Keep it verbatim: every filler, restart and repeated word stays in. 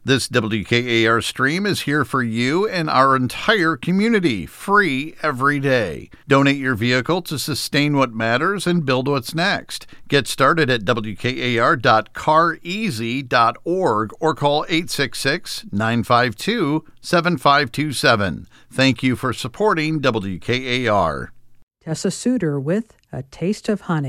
This W K A R stream is here for you and our entire community, free every day. Donate your vehicle to sustain what matters and build what's next. Get started at W K A R dot car easy dot org or call eight six six, nine five two, seven five two seven. Thank you for supporting W K A R. Tessa Suter with A Taste of Honey.